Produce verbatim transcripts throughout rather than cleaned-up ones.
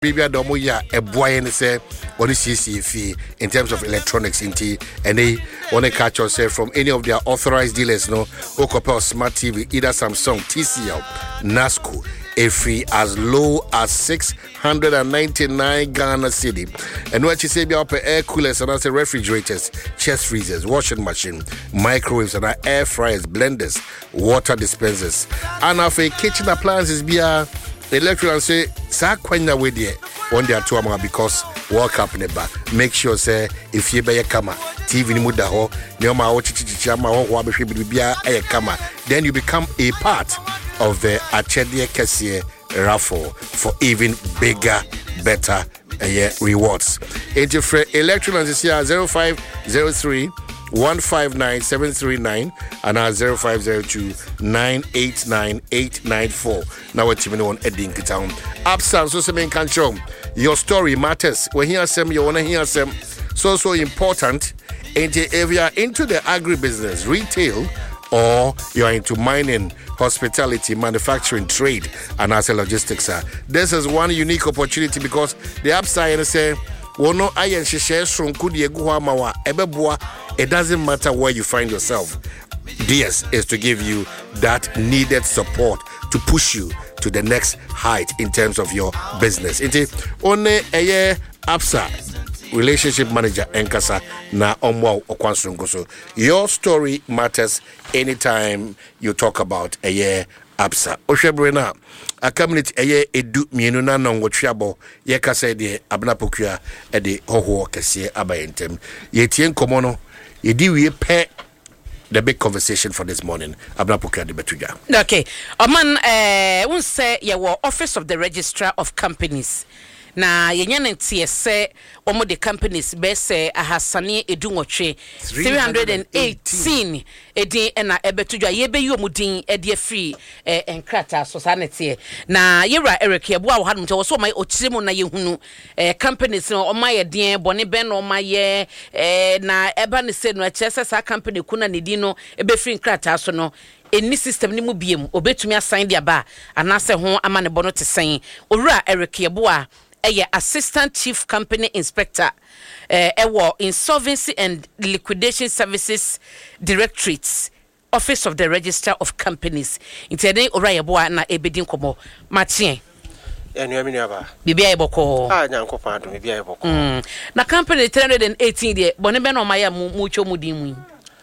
Bibia Domoya, a boy and say, what is C C fee in terms of electronics in T, and they want to catch yourself from any of their authorized dealers, no, Okopel Smart T V, either Samsung, T C L, NASCO, a fee as low as six hundred ninety-nine Ghana Cedi. And what you say about air coolers and also refrigerators, chest freezers, washing machine, microwaves and air fryers, blenders, water dispensers, and of a kitchen appliances be a electrical and say sa kwanya we there on their two ama because World Cup never make sure say if you buy kama T V ni muda ho nyoma wo chichichi ama ho ho abehwe bibia e kama, then you become a part of the Achedie Kesiye raffle for even bigger, better uh, rewards. Into for electronics is here zero five zero three one five nine seven three nine and our zero five zero two nine eight nine eight nine four. Now we're teaming on Edin Town. Absam so some can show your story matters. When hear some, you wanna hear some. So so important. And if you are into the agribusiness, retail, or you are into mining, hospitality, manufacturing, trade, and as a logistics, uh, this is one unique opportunity because the upside and say, well, no, I and shares from Kudiaguamawa, Ebeboa. It doesn't matter where you find yourself. D S is to give you that needed support to push you to the next height in terms of your business. It is only a year APSA relationship manager Enkasa na omwa okwansungo. So your story matters anytime you talk about a year APSA. Oshebrena a community a year edu mienu na nongo triabo ye kasa de abnapokua e de hoho kese abayentem. Ye tien komono ye di we pe the big conversation for this morning. Abnapokua de betuja. Okay. Oman eh won say ye wo Office of the Registrar of Companies. Na yenye ntie se omo de companies be se ahasane edunwotwe three hundred eighteen edin na ebetudwa ye be yi omudin ede free eh enkrata society na yewra Eric yebo a wo hanum te wo so mai ochiremu na yehunu eh companies no omaye den bone be no omaye eh na eba ne se no achese sa company kuna ne din no ebe free enkrata so no any system ni mu biem obetumi assign dia ba anase ho amane bono te sen owura Eric yebo a a Assistant Chief Company Inspector uh, ewo Insolvency and Liquidation Services Directorates Office of the Registrar of Companies intene orayeboa na ebedin komo matien enu amini aba bibia eboko ah nyankopon ado bibia eboko mm na company three hundred eighteen de bone be no maya mu cho mudin mu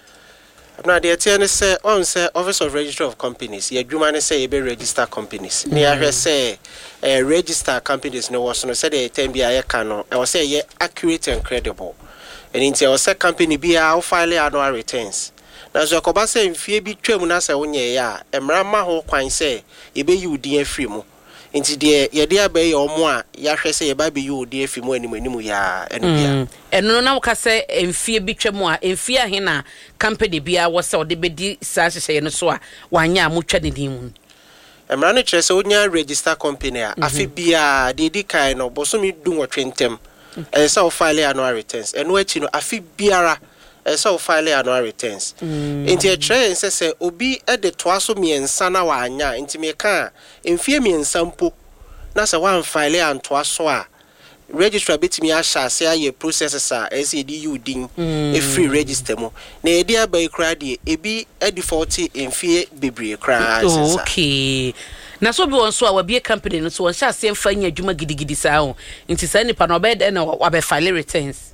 na de tie ne say on say Office of Registrar of Companies ye dwuma ne say ye be register companies ne ya hwe say eh register companies no was no say the time bia ye ka no e was say ye accurate and credible and in say say company bia o file annual returns na so ko ba say mfie bi twam na say wonye ya emra ma ho kwan say ye be yi udin afri mu inti de ye de abaye omo a ya hwe say ye ba be yi udin afri mu animu animu ya enu bia eno na woka say mfie bi twam a mfie ahe na company bia wo say o de bedi sa hye no so a wanya mutwa ne din mu emra no kire say onya register company a afi bia de di kai no bosomi du nwotwentem e say o file annual returns eno achi no afi biara e say o file annual returns inti e kire say say obi e de to aso miensa na wa anya inti me ka mfie miensa mpo na say wan file anto aso a registrar betimi asha say aye processes a S A D U din e free register mo na e dia ba ikra de ebi e default mfie bebre kra sesa okay na so bi won so a wa be company no so won sha se mfa nya adwuma gidigidi sa ho nti sa nipa no be de na wa be file returns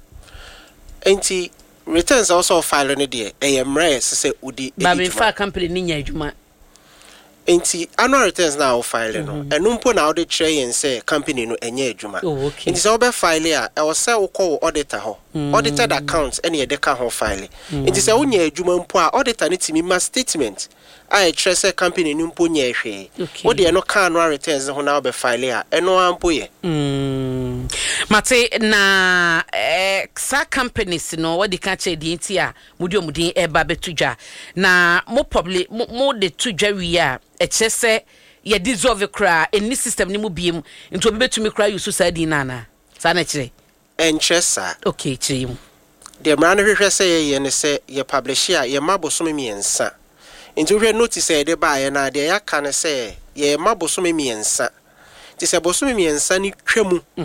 enti returns also file no de e yemre se udi ba me fa company ni nya adwuma enti annual returns now file no enu mpo na audit train say company no enye adwuma enti say obe file a e wo say wo call auditor ho audited accounts ene ye de ka ho file enti say wo nya adwuma mpo a auditor ne timi ma statement I trust a company no mpo nya hwe wo de no ka annual returns ho na obe file a eno ampo ye mm mate na eh sa companies no what the catch the enti a mudi omudi e ba betudwa na mo probably mo de tudwa wi a e chese ye dissolve kra any system ni mu biem into betumi kra use sadi nana sa na kire en chesa okay kire mu de man hwehwe say ye ne say ye publish a ye maboso miensa into hwe notice e de ba ye na de ya ka ne say ye maboso miensa ti sɛ bosome miɛnsa ni twam